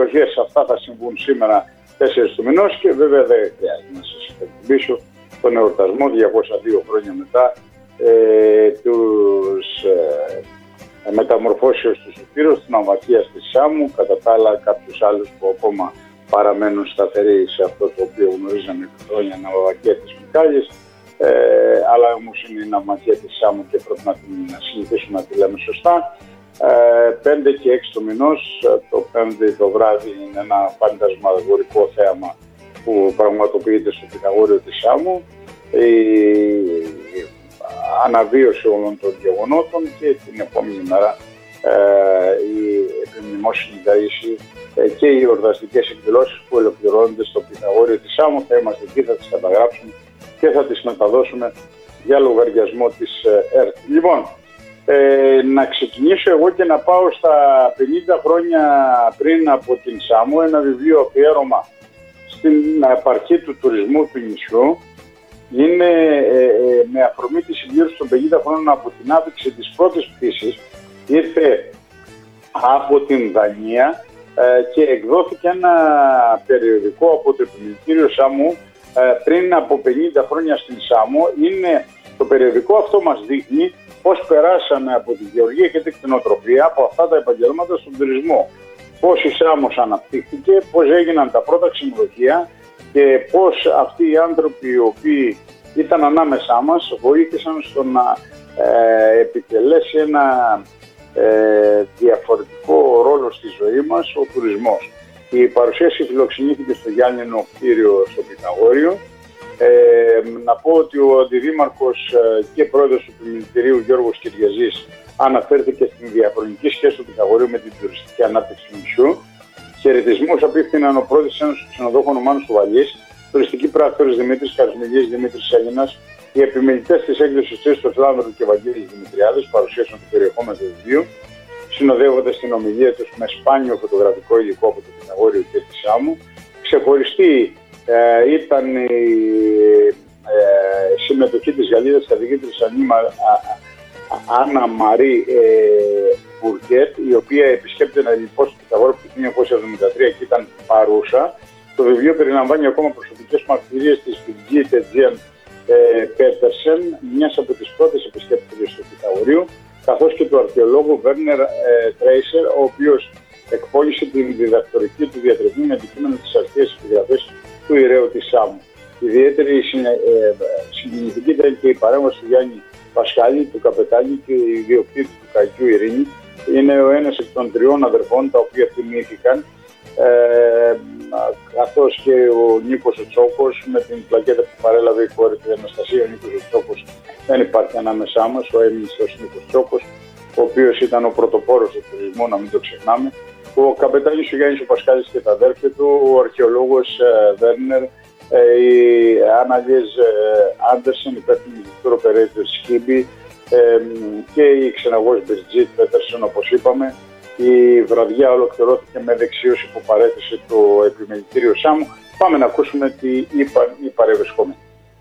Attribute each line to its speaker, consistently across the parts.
Speaker 1: εκλογές. Αυτά θα συμβούν σήμερα 4 του μηνός και βέβαια δεν χρειάζεται να σας υπενθυμίσω τον εορτασμό 202 χρόνια μετά μεταμορφώσεως του Σωτήρος, την αμμαχίας της Σάμου, κατά τα άλλα κάποιους άλλους που ακόμα παραμένουν σταθεροί σε αυτό το οποίο γνωρίζαμε χρόνια, την αμμαχία της Μικάλης, αλλά όμως είναι η αμμαχία της Σάμου και πρέπει να την συνηθίσουμε να τη λέμε σωστά. 5 και 6 του μηνός, το 5 το βράδυ είναι ένα φαντασμαγορικό θέαμα που πραγματοποιείται στο Πυθαγόριο της Σάμου, η αναβίωση όλων των γεγονότων και την επόμενη μέρα η επιμνημόσυνη ταΐση και οι εορταστικές εκδηλώσεις που ολοκληρώνονται στο Πυθαγόριο της Σάμου. Θα είμαστε εκεί, θα τις καταγράψουμε και θα τις μεταδώσουμε για λογαριασμό της ΕΡΤ. Λοιπόν, να ξεκινήσω εγώ και να πάω στα 50 χρόνια πριν από την Σάμο, ένα βιβλίο αφιέρωμα στην επαρχή του τουρισμού του νησιού. Είναι με αφορμή τη συμπλήρωση των 50 χρόνων από την άφηξη της πρώτης πτήσης. Ήρθε από την Δανία και εκδόθηκε ένα περιοδικό από το Επιμελητήριο Σάμου πριν από 50 χρόνια στην Σάμο. Το περιοδικό αυτό μας δείχνει πώς περάσαμε από τη γεωργία και την κτηνοτροφία, από αυτά τα επαγγέλματα στον τουρισμό. Πώς η Σάμος αναπτύχθηκε, πώς έγιναν τα πρώτα ξενοδοχεία και πώς αυτοί οι άνθρωποι οι οποίοι ήταν ανάμεσά μας βοήθησαν στο να επιτελέσει ένα διαφορετικό ρόλο στη ζωή μας ο τουρισμός. Η παρουσίαση φιλοξενήθηκε στο Γιάννηνο κτίριο στο Πυθαγόριο. Να πω ότι ο αντιδήμαρχος και πρόεδρος του Επιμελητηρίου Γιώργος Κυριαζής αναφέρθηκε στην διαχρονική σχέση του Πυθαγορίου με την τουριστική ανάπτυξη του νησιού. Χαιρετισμούς απίφθηναν ο πρόεδρος της Ένωσης Ξενοδόχων ο Μάνος Σουβαλής, τουριστική πράκτορης Δημήτρης Καρσμιλής, Δημήτρης Έλληνας, οι επιμελητές της έκδοσης Χρήστος Λάνδρου και Βαγγέλης Δημητριάδης παρουσίασαν το περιεχόμενο του βιβλίου, συνοδεύοντας την ομιλία τους με σπάνιο φωτογραφικό υλικό από το Πυθαγόριο και τη Σάμου. Ξεχωριστή ήταν η συμμετοχή της Γαλλίδας καθηγήτρης Άννα Μαρή Μπουργκέτ, η οποία επισκέπτεται ένα ελληνικό στο Πυθαγόριο από το 1973 και ήταν παρούσα. Το βιβλίο περιλαμβάνει ακόμα προσωπικές μαρτυρίες της Μπιργκίτ Τζιαν Πέτερσεν, μιας από τις πρώτες επισκέπτες του Πυθαγορίου, καθώς και του αρχαιολόγου Βέρνερ Τρέισερ, ο οποίος εκπώνησε την διδακτορική του διατριβή με αντικείμενο τις αρχαίες επιγραφές του ιερέου της Σάμου. Ιδιαίτερη συγκινητική ήταν και η παρέμβαση του Γιάννη Πασχάλη, του καπετάνιου και ιδιοκτήτη του καϊκιού Ειρήνη. Είναι ο ένας εκ των 3 αδερφών τα οποία θυμήθηκαν, καθώς και ο Νίκος ο Τσόκος με την πλακέτα που παρέλαβε η κόρη του Αναστασία. Ο Νίκος ο Τσόκος δεν υπάρχει ανάμεσά μας, ο έμεινιστος Νίκος Τσόκος, ο οποίος ήταν ο πρωτοπόρος του τουρισμού, να μην το ξεχνάμε. Ο καπετάνιος ο Γιάννης ο Πασχάλης και τα αδέρφια του, ο αρχαιολόγος Βέρνερ, η Άννα-Λιέζ Άντερσεν, υπεύθυνη του Tour Operator Skibby και η ξεναγός Μπιργκίτ Πέτερσεν, όπως είπαμε. Η βραδιά ολοκληρώθηκε με δεξίωση που παρέθεσε το Επιμελητήριο Σάμου. Πάμε να ακούσουμε τι είπαν οι παρευρισκόμενοι.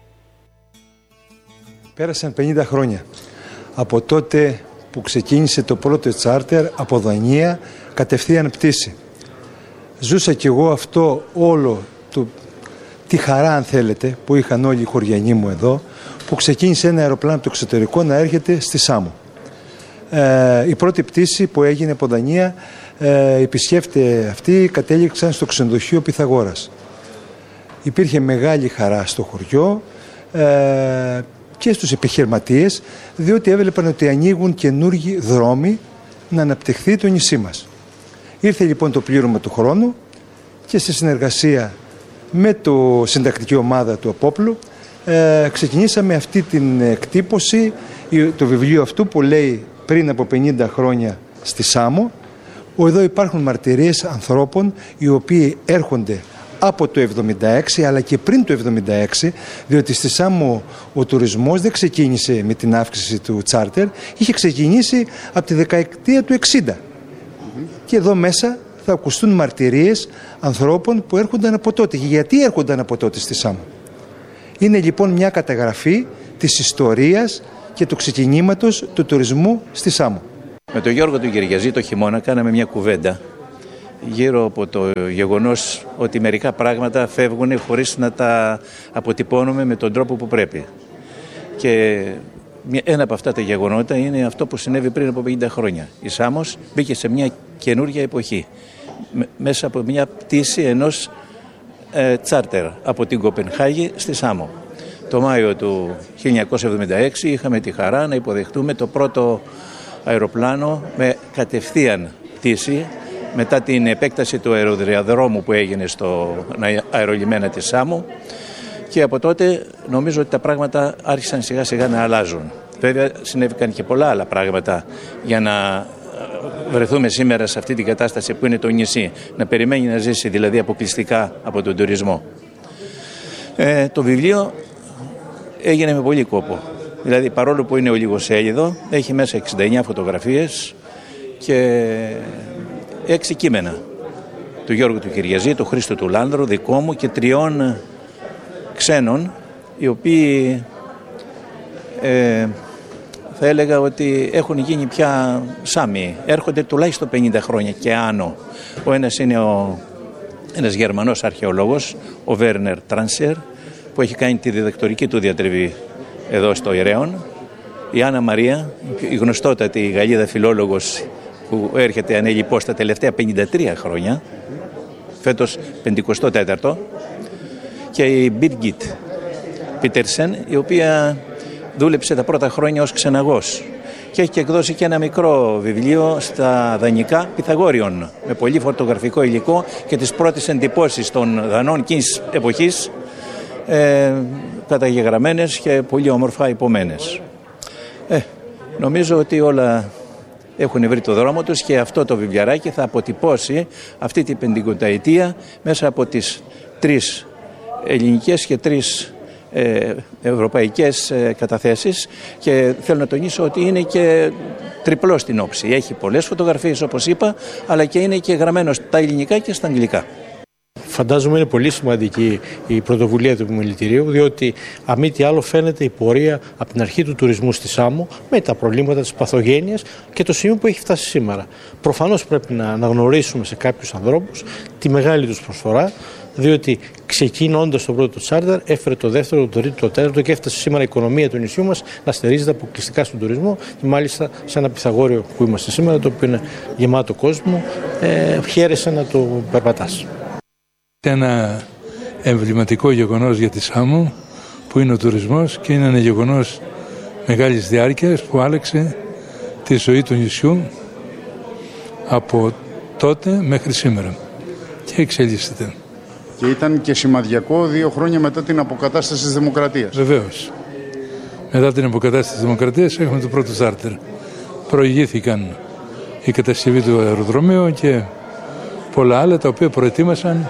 Speaker 2: Πέρασαν 50 χρόνια από τότε που ξεκίνησε το πρώτο τσάρτερ από Δανία κατευθείαν πτήση. Ζούσα κι εγώ αυτό όλο τη χαρά, αν θέλετε, που είχαν όλοι οι χωριανοί μου εδώ, που ξεκίνησε ένα αεροπλάνο από το εξωτερικό να έρχεται στη Σάμο. Η πρώτη πτήση που έγινε από Δανία, οι επισκέπτες αυτοί κατέληξαν στο ξενοδοχείο Πυθαγόρας. Υπήρχε μεγάλη χαρά στο χωριό και στους επιχειρηματίες, διότι έβλεπαν ότι ανοίγουν καινούργιοι δρόμοι να αναπτυχθεί το νησί μας. Ήρθε λοιπόν το πλήρωμα του χρόνου και σε συνεργασία με το συντακτική ομάδα του Απόπλου ξεκινήσαμε αυτή την εκτύπωση του βιβλίου αυτού που λέει πριν από 50 χρόνια στη Σάμο. Εδώ υπάρχουν μαρτυρίες ανθρώπων οι οποίοι έρχονται από το 1976 αλλά και πριν το 1976, διότι στη Σάμο ο τουρισμός δεν ξεκίνησε με την αύξηση του τσάρτερ, είχε ξεκινήσει από τη δεκαετία του 60. Και εδώ μέσα θα ακουστούν μαρτυρίες ανθρώπων που έρχονταν από τότε. Και γιατί έρχονταν από τότε στη Σάμο? Είναι λοιπόν μια καταγραφή της ιστορίας και του ξεκινήματος του τουρισμού στη Σάμο.
Speaker 3: Με τον Γιώργο του Κυριαζή το χειμώνα κάναμε μια κουβέντα γύρω από το γεγονός ότι μερικά πράγματα φεύγουν χωρίς να τα αποτυπώνουμε με τον τρόπο που πρέπει. Και ένα από αυτά τα γεγονότα είναι αυτό που συνέβη πριν από 50 χρόνια. Η Σάμος μπήκε σε μια καινούργια εποχή μέσα από μια πτήση ενός τσάρτερ από την Κοπενχάγη στη Σάμο. Το Μάιο του 1976 είχαμε τη χαρά να υποδεχτούμε το πρώτο αεροπλάνο με κατευθείαν πτήση μετά την επέκταση του αεροδιαδρόμου που έγινε στο αερολιμένα της Σάμου, και από τότε νομίζω ότι τα πράγματα άρχισαν σιγά σιγά να αλλάζουν. Βέβαια συνέβηκαν και πολλά άλλα πράγματα για να βρεθούμε σήμερα σε αυτή την κατάσταση που είναι το νησί, να περιμένει να ζήσει δηλαδή αποκλειστικά από τον τουρισμό. Το βιβλίο έγινε με πολύ κόπο. Δηλαδή παρόλο που είναι ολιγοσέλιδο, έχει μέσα 69 φωτογραφίες και 6 κείμενα του Γιώργου του Κυριαζή, του Χρήστου του Λάνδρου, δικό μου και 3 ξένων, οι οποίοι θα έλεγα ότι έχουν γίνει πια Σάμοι. Έρχονται τουλάχιστον 50 χρόνια και άνω. Ο ένας είναι ένας Γερμανός αρχαιολόγος, ο Βέρνερ Τράνσερ, που έχει κάνει τη διδακτορική του διατριβή εδώ στο Ηρέον. Η Άννα Μαρία, η γνωστότατη Γαλλίδα φιλόλογος, που έρχεται ανέλιπώς τα τελευταία 53 χρόνια, φέτος 54ο, και η Μπίργκιτ Πίτερσεν, η οποία δούλεψε τα πρώτα χρόνια ως ξεναγός και έχει εκδώσει και ένα μικρό βιβλίο στα δανεικά Πυθαγόριων με πολύ φωτογραφικό υλικό και τις πρώτες εντυπώσεις των Δανών εκείνης εποχής, καταγεγραμμένες και πολύ όμορφα υπομένες. Νομίζω ότι όλα έχουν βρει το δρόμο τους και αυτό το βιβλιαράκι θα αποτυπώσει αυτή την 50ετία μέσα από τις 3 ελληνικές και 3 ευρωπαϊκές καταθέσεις, και θέλω να τονίσω ότι είναι και τριπλό στην όψη. Έχει πολλές φωτογραφίες όπως είπα, αλλά και είναι και γραμμένο στα ελληνικά και στα αγγλικά.
Speaker 4: Φαντάζομαι είναι πολύ σημαντική η πρωτοβουλία του επιμελητηρίου, διότι αν μη τι άλλο φαίνεται η πορεία από την αρχή του τουρισμού στη Σάμο με τα προβλήματα της παθογένειας και το σημείο που έχει φτάσει σήμερα. Προφανώς πρέπει να αναγνωρίσουμε σε κάποιους ανθρώπους τη μεγάλη τους προσφορά, διότι ξεκινώντας το πρώτο τσάρτερ έφερε το δεύτερο, το τρίτο, το τέταρτο και έφτασε σήμερα η οικονομία του νησιού μας να στερίζεται αποκλειστικά στον τουρισμό, και μάλιστα σε ένα Πυθαγόριο που είμαστε σήμερα, το οποίο είναι γεμάτο κόσμο, χαίρεσαι να το περπατάς.
Speaker 5: Ένα εμβληματικό γεγονός για τη Σάμο που είναι ο τουρισμός, και είναι ένα γεγονός μεγάλης διάρκειας που άλλαξε τη ζωή του νησιού από τότε μέχρι σήμερα και εξελίσσεται.
Speaker 6: Και ήταν και σημαδιακό 2 χρόνια μετά την αποκατάσταση της δημοκρατίας.
Speaker 5: Βεβαίως. Μετά την αποκατάσταση της δημοκρατίας έχουμε το πρώτο τσάρτερ. Προηγήθηκαν η κατασκευή του αεροδρομίου και πολλά άλλα τα οποία προετοίμασαν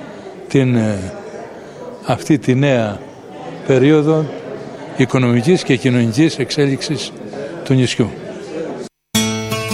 Speaker 5: αυτή τη νέα περίοδο οικονομικής και κοινωνικής εξέλιξης του νησιού.